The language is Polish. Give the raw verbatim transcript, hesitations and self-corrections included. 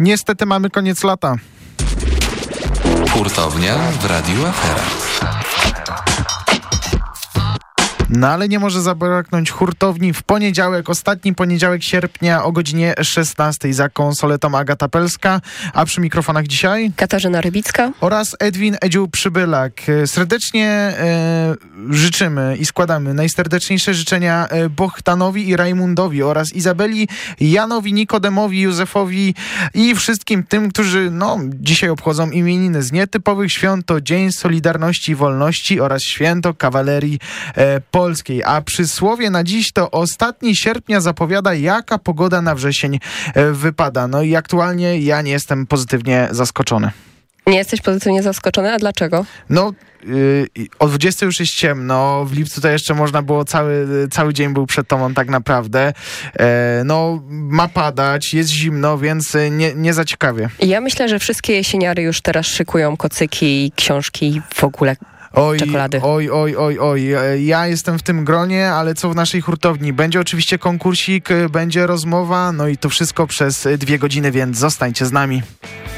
Niestety mamy koniec lata. Hurtownia w Radiu Afera. No ale nie może zabraknąć hurtowni w poniedziałek, ostatni poniedziałek sierpnia o godzinie szesnastej. Za konsoletą Agata Pelska, a przy mikrofonach dzisiaj Katarzyna Rybicka oraz Edwin Edziu Przybylak. Serdecznie e, życzymy i składamy najserdeczniejsze życzenia Bohtanowi i Rajmundowi oraz Izabeli, Janowi, Nikodemowi, Józefowi i wszystkim tym, którzy no, dzisiaj obchodzą imieniny. Z nietypowych świąt to Dzień Solidarności i Wolności oraz Święto Kawalerii e, Polskiej. A przysłowie na dziś to ostatni sierpnia zapowiada, jaka pogoda na wrzesień e, wypada. No i aktualnie ja nie jestem pozytywnie zaskoczony. Nie jesteś pozytywnie zaskoczony? A dlaczego? No, yy, o dwudziestej już jest ciemno, w lipcu to jeszcze można było, cały, cały dzień był przed tobą tak naprawdę. E, no, ma padać, jest zimno, więc nie, nie za ciekawie. Ja myślę, że wszystkie jesieniary już teraz szykują kocyki, książki i w ogóle Oj, czekolady. oj, oj, oj, oj. Ja jestem w tym gronie, ale co w naszej hurtowni? Będzie oczywiście konkursik, będzie rozmowa, no i to wszystko przez dwie godziny, więc zostańcie z nami.